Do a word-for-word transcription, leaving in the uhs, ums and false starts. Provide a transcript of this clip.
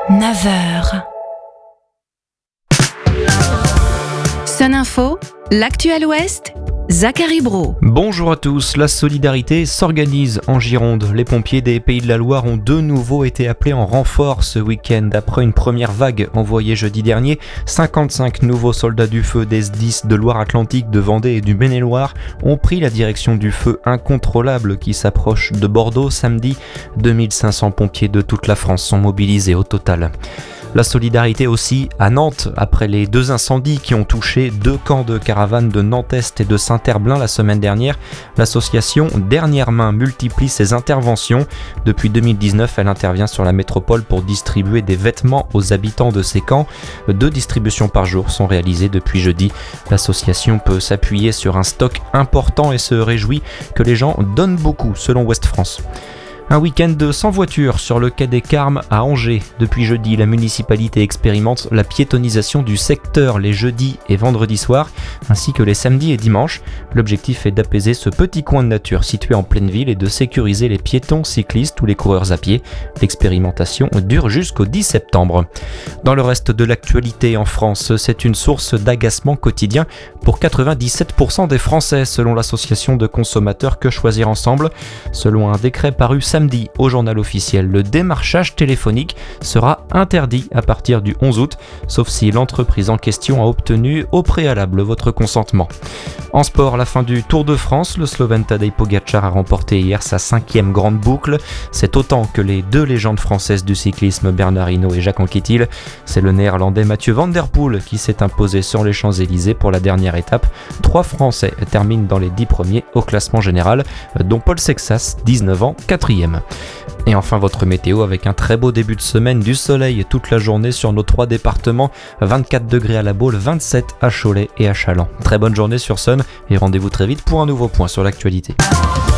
neuf heures. Sun Info, l'actuel Ouest, Zachary Brault. Bonjour à tous, la solidarité s'organise en Gironde. Les pompiers des Pays de la Loire ont de nouveau été appelés en renfort ce week-end. Après une première vague envoyée jeudi dernier, cinquante-cinq nouveaux soldats du feu des S dix de Loire-Atlantique, de Vendée et du Maine-et-Loire ont pris la direction du feu incontrôlable qui s'approche de Bordeaux samedi. deux mille cinq cents pompiers de toute la France sont mobilisés au total. La solidarité aussi à Nantes, après les deux incendies qui ont touché deux camps de caravanes de Nantes-Est et de Saint-Herblain la semaine dernière. L'association Dernière Main multiplie ses interventions. Depuis deux mille dix-neuf, elle intervient sur la métropole pour distribuer des vêtements aux habitants de ces camps. Deux distributions par jour sont réalisées depuis jeudi. L'association peut s'appuyer sur un stock important et se réjouit que les gens donnent beaucoup, selon Ouest France. Un week-end sans voiture sur le quai des Carmes à Angers. Depuis jeudi, la municipalité expérimente la piétonisation du secteur les jeudis et vendredis soirs, ainsi que les samedis et dimanches. L'objectif est d'apaiser ce petit coin de nature situé en pleine ville et de sécuriser les piétons, cyclistes ou les coureurs à pied. L'expérimentation dure jusqu'au dix septembre. Dans le reste de l'actualité en France, c'est une source d'agacement quotidien pour quatre-vingt-dix-sept pour cent des Français, selon l'association de consommateurs Que Choisir Ensemble. Selon un décret paru samedi, Samedi au journal officiel, le démarchage téléphonique sera interdit à partir du onze août, sauf si l'entreprise en question a obtenu au préalable votre consentement. En sport, la fin du Tour de France, le Slovène Tadej Pogačar a remporté hier sa cinquième grande boucle. C'est autant que les deux légendes françaises du cyclisme, Bernard Hinault et Jacques Anquetil. C'est le néerlandais Mathieu Van Der Poel qui s'est imposé sur les Champs-Élysées pour la dernière étape. Trois Français terminent dans les dix premiers au classement général, dont Paul Sexas, dix-neuf ans, quatrième. Et enfin votre météo avec un très beau début de semaine, du soleil toute la journée sur nos trois départements, vingt-quatre degrés à La Baule, vingt-sept à Cholet et à Challans. Très bonne journée sur Sun et rendez-vous très vite pour un nouveau point sur l'actualité.